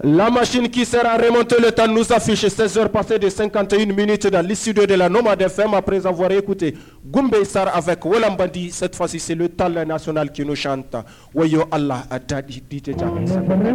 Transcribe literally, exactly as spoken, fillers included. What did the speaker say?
La machine qui sert à remonter le temps nous affiche seize heures passées de cinquante et une minutes dans l'studio de la Nomade F M après avoir écouté Goumbé Sar avec Wolambadi. Cette fois-ci, c'est le talent national qui nous chante. Wayo Allah Adadi D J Jackson.